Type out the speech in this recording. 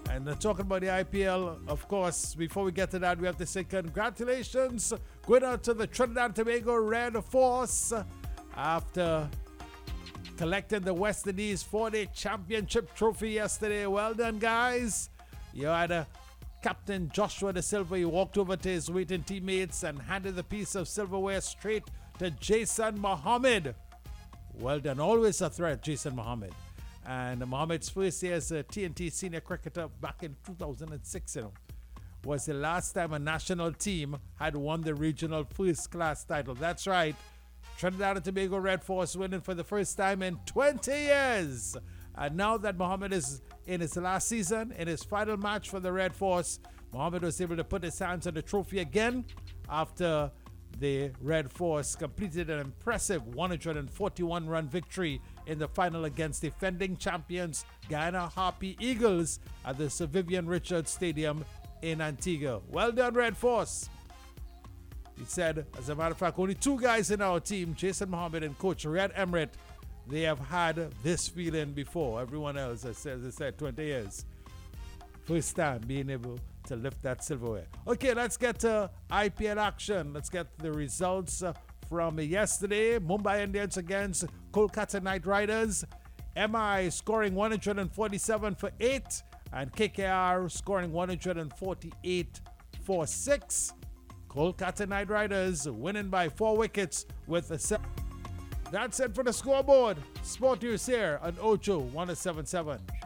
And talking about the IPL, of course, before we get to that, we have to say congratulations going out to the Trinidad and Tobago Red Force after collecting the West Indies 4-day championship trophy yesterday. Well done, guys. You had Captain Joshua Da Silva. He walked over to his waiting teammates and handed the piece of silverware straight to Jason Mohammed. Well done. Always a threat, Jason Mohammed. And Mohammed's first year as a TNT senior cricketer back in 2006, was the last time a national team had won the regional first-class title. That's right. Trinidad and Tobago Red Force winning for the first time in 20 years. And now that Mohammed is in his last season, in his final match for the Red Force, Mohammed was able to put his hands on the trophy again after the Red Force completed an impressive 141-run victory in the final against defending champions Guyana Harpy Eagles at the Sir Vivian Richards Stadium in Antigua. Well done, Red Force. He said, as a matter of fact, only two guys in our team, Jason Mohammed and Coach Red Emirates, they have had this feeling before. Everyone else, as I said, 20 years. First time being able to lift that silverware. Okay, let's get to IPL action. Let's get the results from yesterday. Mumbai Indians against Kolkata Knight Riders. MI scoring 147 for 8 and KKR scoring 148 for 6. Kolkata Knight Riders winning by 4 wickets with a 7. That's it for the scoreboard. Sport News here on Ocho 107.7.